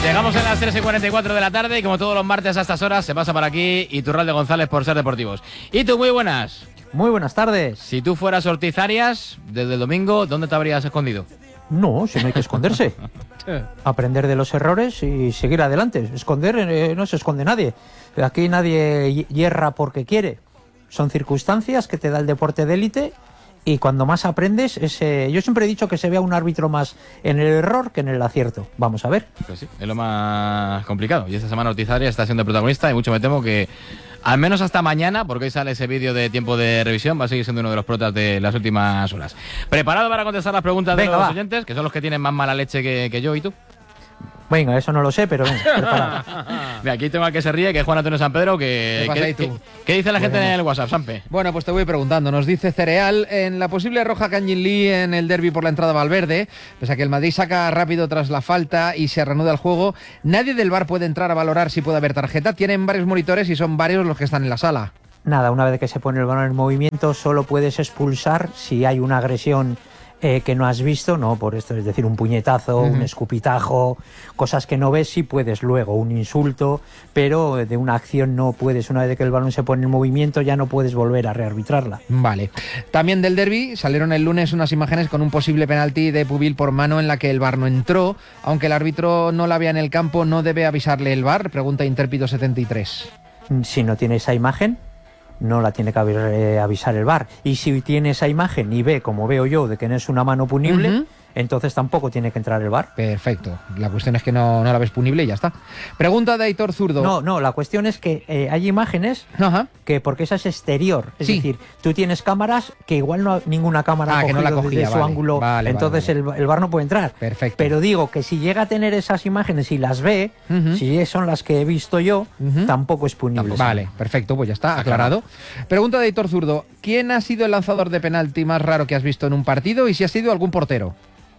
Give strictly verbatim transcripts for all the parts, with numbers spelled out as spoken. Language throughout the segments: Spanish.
Llegamos a las tres y cuarenta y cuatro de la tarde y como todos los martes a estas horas se pasa por aquí Iturralde González por Ser Deportivos. Y tú, muy buenas. Muy buenas tardes. Si tú fueras Ortiz Arias, desde el domingo, ¿dónde te habrías escondido? No, si no hay que esconderse. Aprender de los errores y seguir adelante. Esconder, eh, no se esconde nadie. Aquí nadie hierra porque quiere. Son circunstancias que te da el deporte de élite y cuando más aprendes, es, eh, yo siempre he dicho que se vea un árbitro más en el error que en el acierto. Vamos a ver. Pues sí, es lo más complicado. Y esta semana Ortiz Arias está siendo protagonista y mucho me temo que, al menos hasta mañana, porque hoy sale ese vídeo de tiempo de revisión, va a seguir siendo uno de los protas de las últimas horas. ¿Preparado para contestar las preguntas Venga, de los va. oyentes? Que son los que tienen más mala leche que, que yo y tú. Venga, eso no lo sé, pero venga, preparado. Mira, aquí tengo al que se ríe, que es Juan Antonio San Pedro. Que, ¿Qué, ¿qué, ¿qué, ¿Qué dice la gente bueno. en el WhatsApp, Sampe? Bueno, pues te voy preguntando. Nos dice Cereal, en la posible roja Kangin Lee en el derbi por la entrada a Valverde, pese a que el Madrid saca rápido tras la falta y se reanuda el juego, nadie del V A R puede entrar a valorar si puede haber tarjeta. Tienen varios monitores y son varios los que están en la sala. Nada, una vez que se pone el balón en movimiento, solo puedes expulsar si hay una agresión Eh, que no has visto, no por esto, es decir, un puñetazo, uh-huh. un escupitajo, cosas que no ves, sí puedes luego, un insulto, pero de una acción no puedes, una vez que el balón se pone en movimiento ya no puedes volver a rearbitrarla. Vale. También del derbi salieron el lunes unas imágenes con un posible penalti de Pubil por mano en la que el V A R no entró, aunque el árbitro no la vea en el campo, ¿no debe avisarle el V A R? Pregunta Intérpido setenta y tres. Si no tiene esa imagen, no la tiene que haber, eh, avisar el V A R. Y si tiene esa imagen y ve, como veo yo, de que no es una mano punible, uh-huh. entonces tampoco tiene que entrar el V A R. Perfecto. La cuestión es que no, no la ves punible y ya está. Pregunta de Aitor Zurdo. No, no, la cuestión es que eh, hay imágenes uh-huh. que porque esa es exterior. Es sí. decir, tú tienes cámaras que igual no ninguna cámara ah, ha que cogido no la cogía, desde vale, su ángulo, vale, entonces vale, vale. El, el V A R no puede entrar. Perfecto. Pero digo que si llega a tener esas imágenes y las ve, uh-huh. si son las que he visto yo, uh-huh. tampoco es punible. Vale, perfecto, pues ya está, está aclarado. Claro. Pregunta de Aitor Zurdo. ¿Quién ha sido el lanzador de penalti más raro que has visto en un partido y si ha sido algún portero?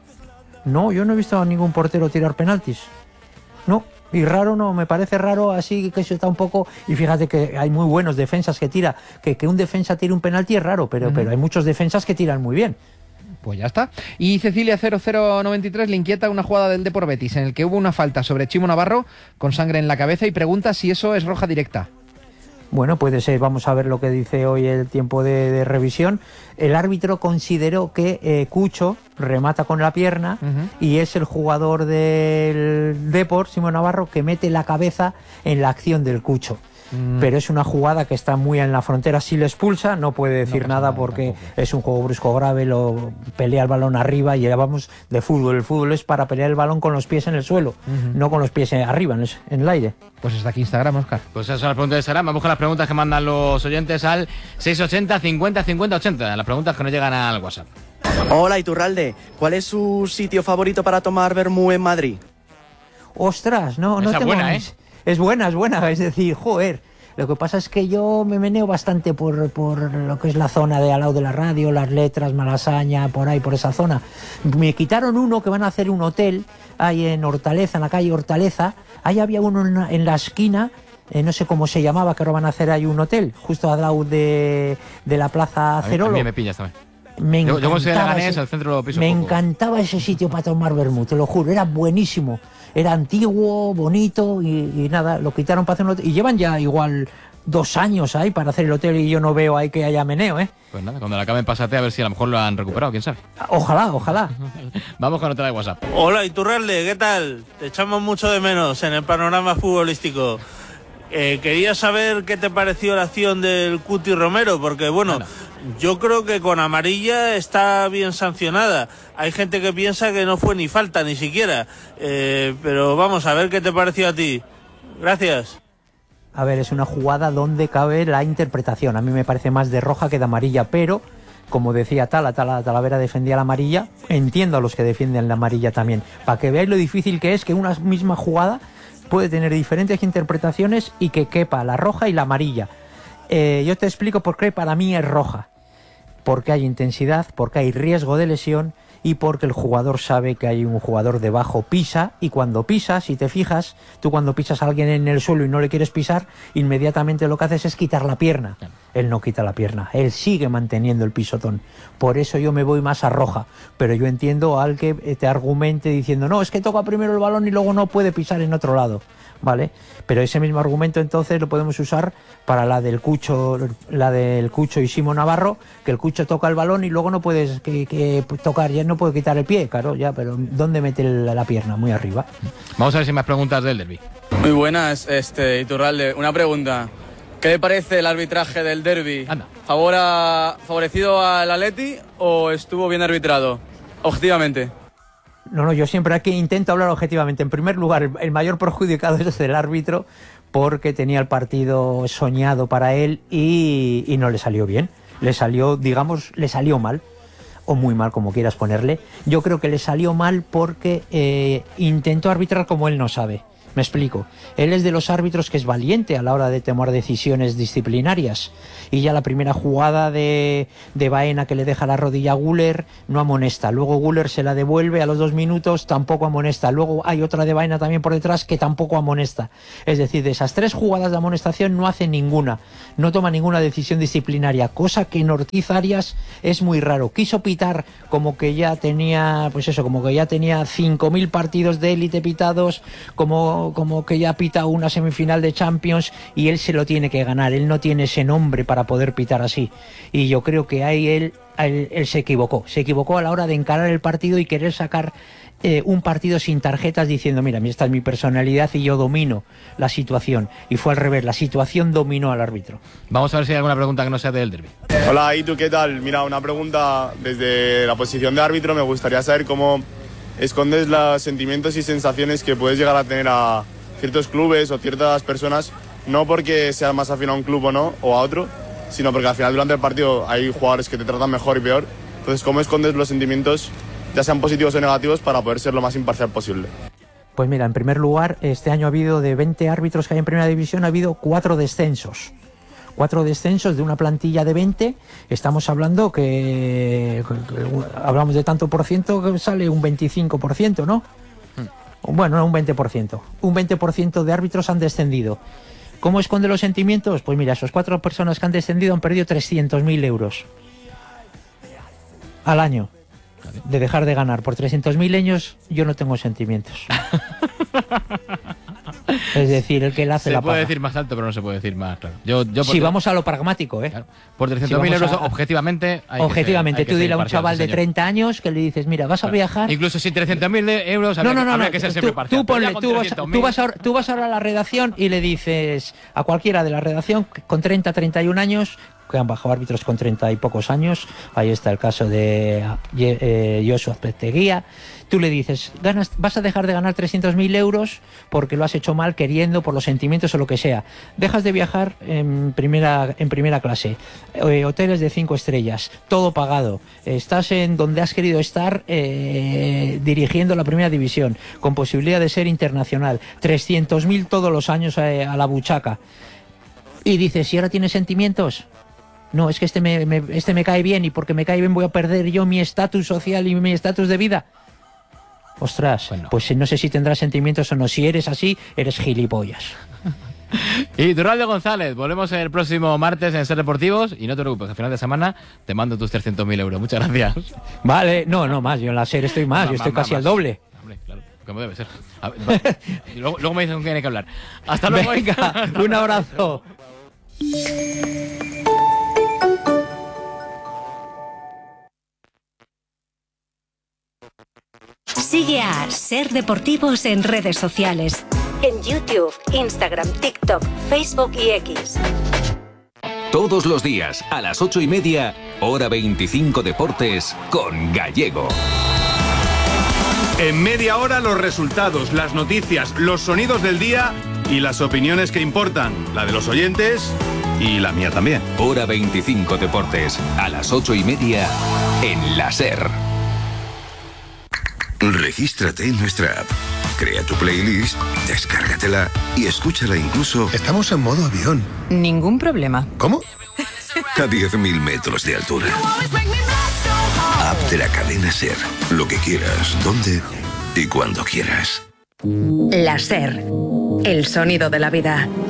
No, yo no he visto a ningún portero tirar penaltis. No, y raro no, me parece raro así que eso está un poco... Y fíjate que hay muy buenos defensas que tira, que, que un defensa tire un penalti es raro, pero, uh-huh. pero hay muchos defensas que tiran muy bien. Pues ya está. Y Cecilia cero cero nueve tres le inquieta una jugada del Depor Betis en el que hubo una falta sobre Chimo Navarro con sangre en la cabeza y pregunta si eso es roja directa. Bueno, puede ser, vamos a ver lo que dice hoy el tiempo de, de revisión. El árbitro consideró que eh, Cucho remata con la pierna uh-huh. y es el jugador del Depor, Chimo Navarro, que mete la cabeza en la acción del Cucho. Mm. Pero es una jugada que está muy en la frontera. Si le expulsa no puede decir no nada, nada porque tampoco. Es un juego brusco grave, lo pelea el balón arriba y ya vamos de fútbol. El fútbol es para pelear el balón con los pies en el suelo, uh-huh. no con los pies arriba, en el, en el aire. Pues hasta aquí Instagram, Óscar. Pues esas son las preguntas de Instagram. Vamos con las preguntas que mandan los oyentes al seis ochenta cincuenta cincuenta ochenta. Las preguntas que nos llegan al WhatsApp. Hola, Iturralde. ¿Cuál es su sitio favorito para tomar vermú en Madrid? Ostras, no, no Esa tengo... buena, ¿eh? Es buena, es buena, es decir, joder. Lo que pasa es que yo me meneo bastante por, por lo que es la zona de al lado de la radio, Las Letras, Malasaña, por ahí, por esa zona. Me quitaron uno que van a hacer un hotel ahí en Hortaleza, en la calle Hortaleza. Ahí había uno en la, en la esquina, eh, no sé cómo se llamaba, que ahora van a hacer ahí un hotel, justo al lado de, de la Plaza Cerolo. A mí me pillas también. Me yo, yo como soy de Leganés, ese, al centro lo piso me poco. encantaba ese sitio para tomar vermú, te lo juro, era buenísimo. Era antiguo, bonito y, y nada, lo quitaron para hacer un hotel. Y llevan ya igual dos años ahí para hacer el hotel y yo no veo ahí que haya meneo, ¿eh? Pues nada, cuando la acaben pásate a ver si a lo mejor lo han recuperado, quién sabe. Ojalá, ojalá. Vamos con otra de WhatsApp. Hola, Iturralde, ¿qué tal? Te echamos mucho de menos en el panorama futbolístico. Eh, quería saber qué te pareció la acción del Cuti Romero, porque bueno, bueno, yo creo que con amarilla está bien sancionada. Hay gente que piensa que no fue ni falta, ni siquiera. Eh, pero vamos a ver qué te pareció a ti. Gracias. A ver, es una jugada donde cabe la interpretación. A mí me parece más de roja que de amarilla, pero como decía Tala, Tala Talavera defendía la amarilla, entiendo a los que defienden la amarilla también, para que veáis lo difícil que es que una misma jugada puede tener diferentes interpretaciones y que quepa la roja y la amarilla. Eh, yo te explico por qué para mí es roja. Porque hay intensidad, porque hay riesgo de lesión y porque el jugador sabe que hay un jugador debajo, pisa, y cuando pisas, si te fijas, tú cuando pisas a alguien en el suelo y no le quieres pisar, inmediatamente lo que haces es quitar la pierna. él no quita la pierna, él sigue manteniendo el pisotón. Por eso yo me voy más a roja, pero yo entiendo al que te argumente diciendo, no, es que toca primero el balón y luego no puede pisar en otro lado, ¿vale? Pero ese mismo argumento entonces lo podemos usar para la del Cucho, la del Cucho y Simo Navarro, que el Cucho toca el balón y luego no puedes que, que tocar, ya no puede quitar el pie, claro, ya, pero ¿dónde mete la, la pierna? Muy arriba. Vamos a ver si hay más preguntas del derbi. Muy buenas, este Iturralde. Una pregunta. ¿Qué le parece el arbitraje del derbi? Anda. ¿Favor a, ¿Favorecido al Atleti o estuvo bien arbitrado? Objetivamente. No, no, yo siempre aquí intento hablar objetivamente. En primer lugar, el, el mayor perjudicado es el árbitro porque tenía el partido soñado para él y, y no le salió bien. Le salió, digamos, le salió mal. O muy mal, como quieras ponerle. Yo creo que le salió mal porque eh, intentó arbitrar como él no sabe. Me explico. Él es de los árbitros que es valiente a la hora de tomar decisiones disciplinarias. Y ya la primera jugada de, de Baena que le deja la rodilla a Güler no amonesta. Luego Güler se la devuelve a los dos minutos, tampoco amonesta. Luego hay otra de Baena también por detrás que tampoco amonesta. Es decir, de esas tres jugadas de amonestación no hace ninguna. No toma ninguna decisión disciplinaria. Cosa que en Ortiz Arias es muy raro. Quiso pitar como que ya tenía, pues eso, como que ya tenía cinco mil partidos de élite pitados, como como que ya pita una semifinal de Champions y él se lo tiene que ganar, él no tiene ese nombre para poder pitar así, y yo creo que ahí él, él, él se equivocó, se equivocó a la hora de encarar el partido y querer sacar eh, un partido sin tarjetas diciendo, mira, esta es mi personalidad y yo domino la situación, y fue al revés, la situación dominó al árbitro. Vamos a ver si hay alguna pregunta que no sea del derbi. Hola, ¿y tú qué tal? Mira, una pregunta desde la posición de árbitro, me gustaría saber cómo escondes los sentimientos y sensaciones que puedes llegar a tener a ciertos clubes o ciertas personas, no porque seas más afín a un club o no, o a otro, sino porque al final durante el partido hay jugadores que te tratan mejor y peor. Entonces, ¿cómo escondes los sentimientos, ya sean positivos o negativos, para poder ser lo más imparcial posible? Pues mira, en primer lugar, este año ha habido de veinte árbitros que hay en Primera División, ha habido cuatro descensos. Cuatro descensos de una plantilla de veinte, estamos hablando que, que, que hablamos de tanto por ciento que sale un veinticinco por ciento, ¿no? Hmm. Bueno, no, un veinte por ciento. Un veinte por ciento de árbitros han descendido. ¿Cómo esconde los sentimientos? Pues mira, esos cuatro personas que han descendido han perdido trescientos mil euros al año de dejar de ganar. Por trescientos mil años yo no tengo sentimientos. Es decir, el que la hace se la puede paga. decir más alto, pero no se puede decir más claro. Yo, yo si vamos a lo pragmático, ¿eh? Claro. Por trescientos mil si euros, a, objetivamente. Hay objetivamente, que ser, hay tú dile a un imparcial, chaval sí, de señor. treinta años que le dices, mira, vas claro. a viajar. Incluso sin trescientos mil euros, habría, no, no, no, habría no, que ser tú, siempre parcial. Tú, ponle, tú, vas, tú, vas ahora, tú vas ahora a la redacción y le dices a cualquiera de la redacción con treinta, treinta y un años, que han bajado árbitros con treinta y pocos años, ahí está el caso de eh, Joshua Azpeitia. Tú le dices, ganas, vas a dejar de ganar trescientos mil euros porque lo has hecho mal, queriendo, por los sentimientos o lo que sea. Dejas de viajar en primera, en primera clase, eh, hoteles de cinco estrellas, todo pagado. Estás en donde has querido estar eh, dirigiendo la Primera División, con posibilidad de ser internacional. trescientos mil todos los años eh, a la buchaca. Y dices, ¿y ahora tienes sentimientos? No, es que este me, me, este me cae bien y porque me cae bien voy a perder yo mi estatus social y mi estatus de vida. Ostras, bueno. Pues no sé si tendrás sentimientos o no. Si eres así, eres gilipollas. Y Iturralde González, volvemos el próximo martes en Ser Deportivos. Y no te preocupes, al final de semana te mando tus trescientos mil euros. Muchas gracias. Vale, no, no más. Yo en la SER estoy más, no, yo estoy más, casi más. al doble. Hombre, claro, como debe ser. A ver, luego, luego me dicen con quién hay que hablar. Hasta luego. Venga, un abrazo. Sigue a Ser Deportivos en redes sociales. En YouTube, Instagram, TikTok, Facebook y X. Todos los días, a las ocho y media, hora veinticinco Deportes, con Gallego. En media hora los resultados, las noticias, los sonidos del día y las opiniones que importan. La de los oyentes y la mía también. Hora veinticinco Deportes, a las ocho y media, en la SER. Regístrate en nuestra app, crea tu playlist, descárgatela y escúchala incluso... Estamos en modo avión. Ningún problema. ¿Cómo? A diez mil metros de altura. App de la cadena SER. Lo que quieras, donde y cuando quieras. La SER. El sonido de la vida.